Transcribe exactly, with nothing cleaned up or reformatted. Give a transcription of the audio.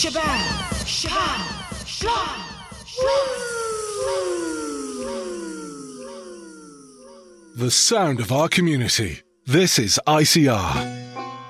Shabam! Shabam! Shabam! The sound of our community. This is I C R.